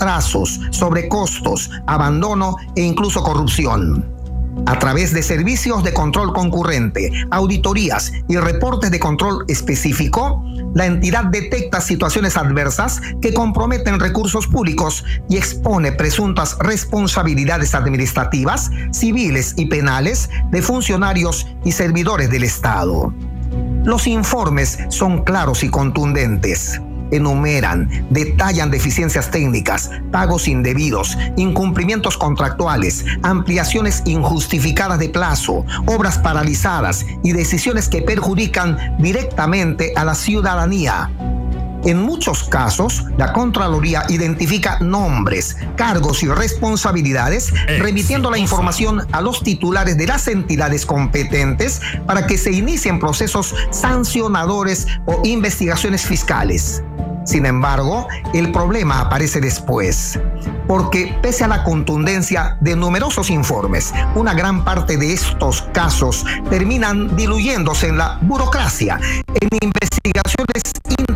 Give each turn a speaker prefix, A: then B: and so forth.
A: retrasos, sobrecostos, abandono e incluso corrupción. A través de servicios de control concurrente, auditorías y reportes de control específico, la entidad detecta situaciones adversas que comprometen recursos públicos y expone presuntas responsabilidades administrativas, civiles y penales de funcionarios y servidores del Estado. Los informes son claros y contundentes. Enumeran, detallan deficiencias técnicas, pagos indebidos, incumplimientos contractuales, ampliaciones injustificadas de plazo, obras paralizadas y decisiones que perjudican directamente a la ciudadanía. En muchos casos, la Contraloría identifica nombres, cargos y responsabilidades, remitiendo la información a los titulares de las entidades competentes para que se inicien procesos sancionadores o investigaciones fiscales. Sin embargo, el problema aparece después, porque pese a la contundencia de numerosos informes, una gran parte de estos casos terminan diluyéndose en la burocracia, en investigaciones